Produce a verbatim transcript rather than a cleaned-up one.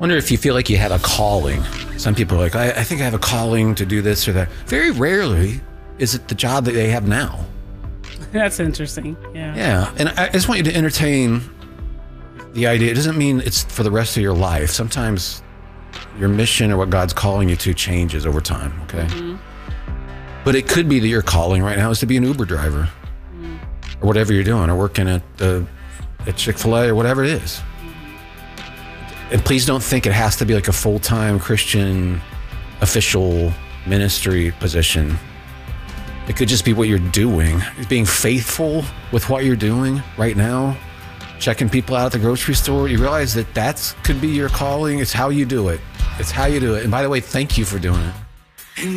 wonder if you feel like you had a calling. Some people are like, I, I think I have a calling to do this or that. Very rarely is it the job that they have now. That's interesting. Yeah. Yeah. And I just want you to entertain the idea. It doesn't mean it's for the rest of your life. Sometimes your mission or what God's calling you to changes over time. Okay. Mm-hmm. But it could be that your calling right now is to be an Uber driver mm. or whatever you're doing, or working at the at Chick-fil-A or whatever it is. And please don't think it has to be like a full-time Christian official ministry position. It could just be what you're doing. Being faithful with what you're doing right now, checking people out at the grocery store. You realize that that could be your calling. It's how you do it. It's how you do it. And by the way, thank you for doing it.